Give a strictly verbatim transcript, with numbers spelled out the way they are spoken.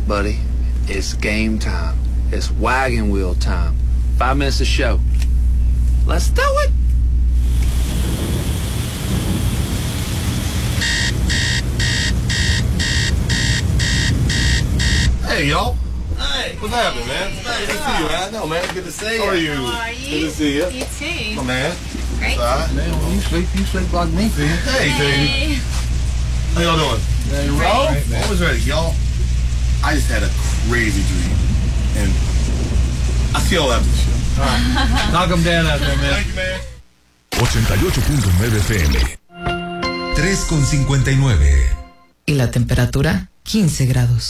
buddy. It's game time. It's wagon wheel time. Five minutes to show. Let's do it. Hey, y'all. Hey. What's happening, man? Hey, Good to see you, man. I know, man. Good to see you. How are you? How are you? Good to see you. You too. Oh, man. Great. All right. Man, when you sleep, you sleep like me, Phil. Hey, Hey. T. How y'all doing? Yeah, you Great. right, man. Always ready, y'all. I just had a crazy dream, and I see y'all after the show. All right. Knock them down out there, man. Thank you, man. ochenta y ocho punto nueve F M. tres con cincuenta y nueve. Y la temperatura, quince grados.